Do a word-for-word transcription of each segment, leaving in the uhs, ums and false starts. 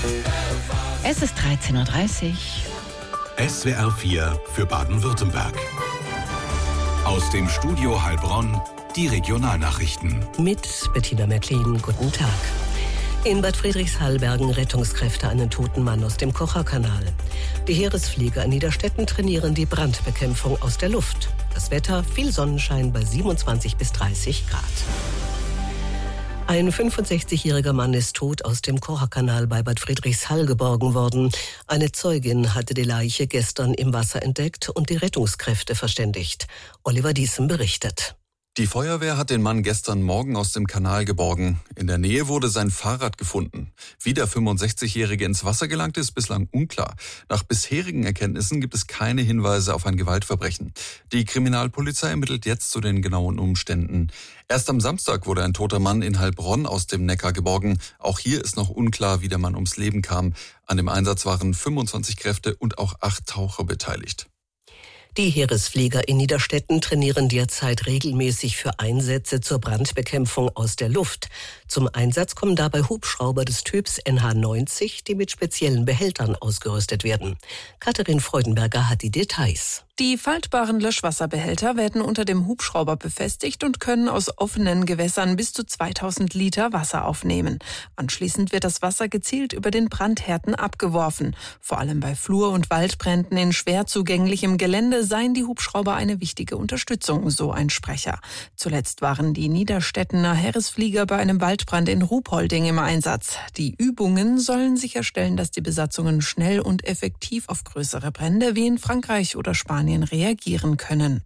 Es ist dreizehn Uhr dreißig. S W R vier für Baden-Württemberg. Aus dem Studio Heilbronn die Regionalnachrichten. Mit Bettina Merklin, guten Tag. In Bad Friedrichshall bergen Rettungskräfte einen toten Mann aus dem Kocherkanal. Die Heeresflieger in Niederstetten trainieren die Brandbekämpfung aus der Luft. Das Wetter, viel Sonnenschein bei siebenundzwanzig bis dreißig Grad. Ein fünfundsechzigjähriger Mann ist tot aus dem Kocherkanal bei Bad Friedrichshall geborgen worden. Eine Zeugin hatte die Leiche gestern im Wasser entdeckt und die Rettungskräfte verständigt. Oliver Diesem berichtet. Die Feuerwehr hat den Mann gestern Morgen aus dem Kanal geborgen. In der Nähe wurde sein Fahrrad gefunden. Wie der fünfundsechzigjährige ins Wasser gelangt ist, bislang unklar. Nach bisherigen Erkenntnissen gibt es keine Hinweise auf ein Gewaltverbrechen. Die Kriminalpolizei ermittelt jetzt zu den genauen Umständen. Erst am Samstag wurde ein toter Mann in Heilbronn aus dem Neckar geborgen. Auch hier ist noch unklar, wie der Mann ums Leben kam. An dem Einsatz waren fünfundzwanzig Kräfte und auch acht Taucher beteiligt. Die Heeresflieger in Niederstetten trainieren derzeit regelmäßig für Einsätze zur Brandbekämpfung aus der Luft. Zum Einsatz kommen dabei Hubschrauber des Typs N H neunzig, die mit speziellen Behältern ausgerüstet werden. Katharin Freudenberger hat die Details. Die faltbaren Löschwasserbehälter werden unter dem Hubschrauber befestigt und können aus offenen Gewässern bis zu zweitausend Liter Wasser aufnehmen. Anschließend wird das Wasser gezielt über den Brandhärten abgeworfen. Vor allem bei Flur- und Waldbränden in schwer zugänglichem Gelände seien die Hubschrauber eine wichtige Unterstützung, so ein Sprecher. Zuletzt waren die Niederstettener Heeresflieger bei einem Waldbrand in Ruhpolding im Einsatz. Die Übungen sollen sicherstellen, dass die Besatzungen schnell und effektiv auf größere Brände wie in Frankreich oder Spanien reagieren können.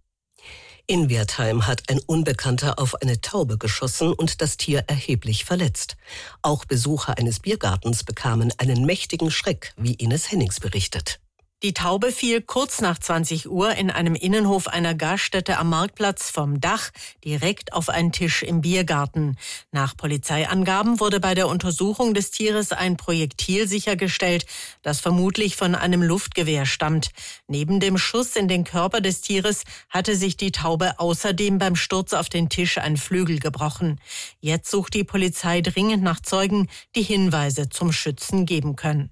In Wertheim hat ein Unbekannter auf eine Taube geschossen und das Tier erheblich verletzt. Auch Besucher eines Biergartens bekamen einen mächtigen Schreck, wie Ines Hennings berichtet. Die Taube fiel kurz nach zwanzig Uhr in einem Innenhof einer Gaststätte am Marktplatz vom Dach direkt auf einen Tisch im Biergarten. Nach Polizeiangaben wurde bei der Untersuchung des Tieres ein Projektil sichergestellt, das vermutlich von einem Luftgewehr stammt. Neben dem Schuss in den Körper des Tieres hatte sich die Taube außerdem beim Sturz auf den Tisch ein Flügel gebrochen. Jetzt sucht die Polizei dringend nach Zeugen, die Hinweise zum Schützen geben können.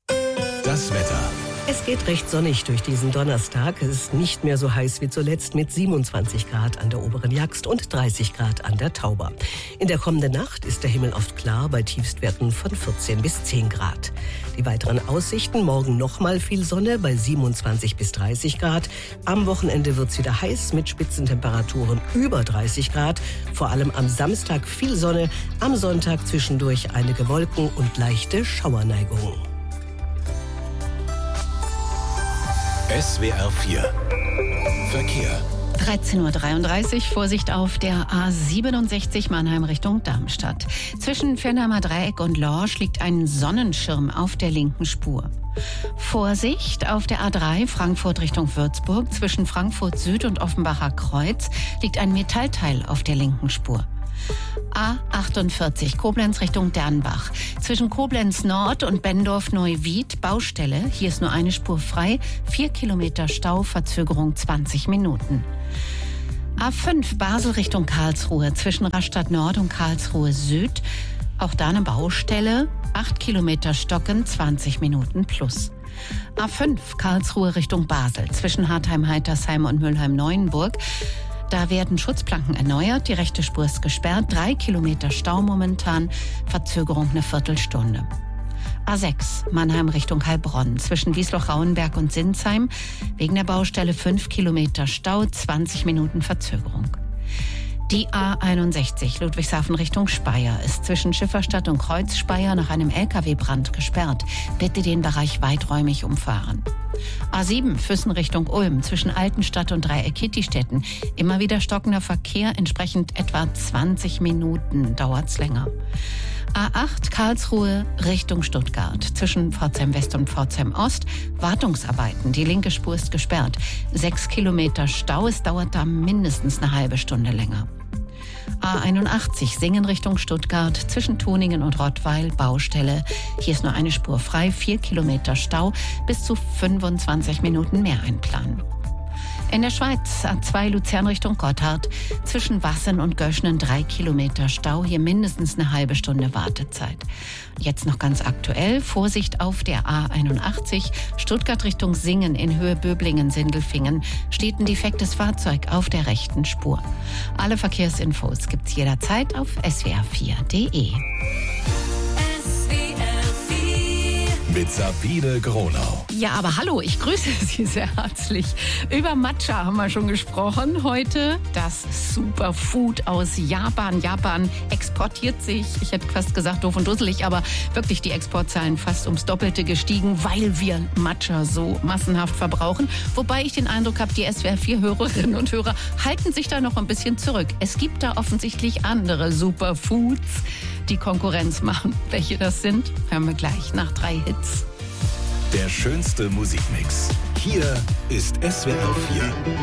Das Wetter. Es geht recht sonnig durch diesen Donnerstag. Es ist nicht mehr so heiß wie zuletzt mit siebenundzwanzig Grad an der Oberen Jagst und dreißig Grad an der Tauber. In der kommenden Nacht ist der Himmel oft klar bei Tiefstwerten von vierzehn bis zehn Grad. Die weiteren Aussichten: morgen nochmal viel Sonne bei siebenundzwanzig bis dreißig Grad. Am Wochenende wird es wieder heiß mit Spitzentemperaturen über dreißig Grad. Vor allem am Samstag viel Sonne, am Sonntag zwischendurch einige Wolken und leichte Schauerneigungen. S W R vier Verkehr. dreizehn Uhr dreiunddreißig, Vorsicht auf der A siebenundsechzig Mannheim Richtung Darmstadt. Zwischen Viernheimer Dreieck und Lorsch liegt ein Sonnenschirm auf der linken Spur. Vorsicht auf der A drei Frankfurt Richtung Würzburg. Zwischen Frankfurt Süd und Offenbacher Kreuz liegt ein Metallteil auf der linken Spur. A achtundvierzig Koblenz Richtung Dernbach. Zwischen Koblenz Nord und Bendorf-Neuwied Baustelle. Hier ist nur eine Spur frei. Vier Kilometer Stau, Verzögerung zwanzig Minuten. A fünf Basel Richtung Karlsruhe. Zwischen Rastatt Nord und Karlsruhe Süd. Auch da eine Baustelle. Acht Kilometer Stocken, zwanzig Minuten plus. A fünf Karlsruhe Richtung Basel. Zwischen Hartheim-Heitersheim und Mülheim-Neuenburg. Da werden Schutzplanken erneuert, die rechte Spur ist gesperrt, drei Kilometer Stau momentan, Verzögerung eine Viertelstunde. A sechs Mannheim Richtung Heilbronn, zwischen Wiesloch-Rauenberg und Sinsheim, wegen der Baustelle fünf Kilometer Stau, zwanzig Minuten Verzögerung. Die A einundsechzig Ludwigshafen Richtung Speyer ist zwischen Schifferstadt und Kreuz-Speyer nach einem L K W-Brand gesperrt. Bitte den Bereich weiträumig umfahren. A sieben Füssen Richtung Ulm zwischen Altenstadt und Dreieck-Kittistetten. Immer wieder stockender Verkehr, entsprechend etwa zwanzig Minuten dauert's länger. A acht Karlsruhe Richtung Stuttgart. Zwischen Pforzheim West und Pforzheim Ost Wartungsarbeiten. Die linke Spur ist gesperrt. Sechs Kilometer Stau. Es dauert da mindestens eine halbe Stunde länger. A einundachtzig Singen Richtung Stuttgart. Zwischen Tuningen und Rottweil Baustelle. Hier ist nur eine Spur frei. Vier Kilometer Stau. Bis zu fünfundzwanzig Minuten mehr einplanen. In der Schweiz, A zwei Luzern Richtung Gotthard, zwischen Wassen und Göschnen drei Kilometer Stau, hier mindestens eine halbe Stunde Wartezeit. Jetzt noch ganz aktuell, Vorsicht auf der A einundachtzig, Stuttgart Richtung Singen in Höhe Böblingen-Sindelfingen, steht ein defektes Fahrzeug auf der rechten Spur. Alle Verkehrsinfos gibt's jederzeit auf s w r vier punkt d e. Mit Sabine Gronau. Ja, aber hallo, ich grüße Sie sehr herzlich. Über Matcha haben wir schon gesprochen. Heute das Superfood aus Japan. Japan exportiert sich, ich hätte fast gesagt doof und dusselig, aber wirklich die Exportzahlen fast ums Doppelte gestiegen, weil wir Matcha so massenhaft verbrauchen. Wobei ich den Eindruck habe, die S W R vier Hörerinnen und Hörer halten sich da noch ein bisschen zurück. Es gibt da offensichtlich andere Superfoods, die Konkurrenz machen. Welche das sind, hören wir gleich nach drei Hits. Der schönste Musikmix. Hier ist S W R vier.